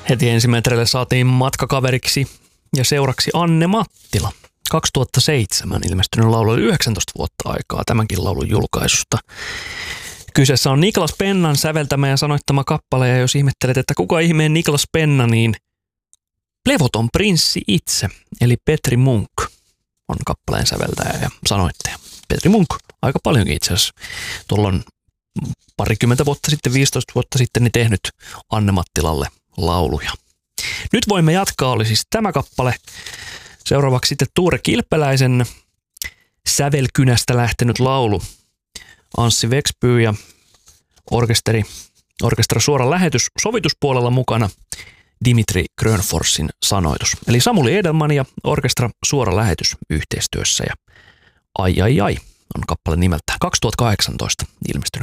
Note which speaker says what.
Speaker 1: Heti ensimmäiselle saatiin matkakaveriksi ja seuraksi Anne Mattila. 2007 ilmestynyt laulu, oli 19 vuotta aikaa tämänkin laulun julkaisusta. Kyseessä on Niklas Pennan säveltämä ja sanoittama kappale, ja jos ihmettelet, että kuka ihmeen Niklas Penna, niin levoton prinssi itse, eli Petri Munk on kappaleen säveltäjä ja sanoittaja. Petri Munk, aika paljonkin itse asiassa. Tuolla on parikymmentä vuotta sitten, 15 vuotta sitten, niin tehnyt Anne Mattilalle lauluja. Nyt voimme jatkaa, oli siis tämä kappale. Seuraavaksi sitten Tuure Kilpeläisen sävelkynästä lähtenyt laulu. Anssi Vekspyy ja orkesteri suora lähetys sovituspuolella mukana Dimitri Grönforsin sanoitus. Eli Samuli Edelman ja orkestra suora lähetys yhteistyössä ja Ai ai ai on kappale nimeltä 2018 ilmestynyt.